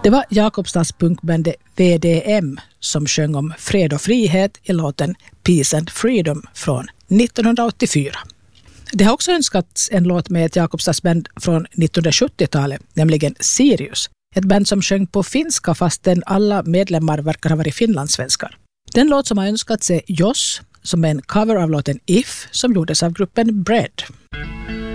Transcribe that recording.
Det var Jakobstads punkband VDM som sjöng om fred och frihet i låten Peace and Freedom från 1984. Det har också önskats en låt med ett Jakobstadsband från 1970-talet, nämligen Sirius. Ett band som sjöng på finska fastän alla medlemmar verkar ha varit finlandssvenskar. Den låt som har önskats är Joss, som är en cover av låten If som gjordes av gruppen Bread.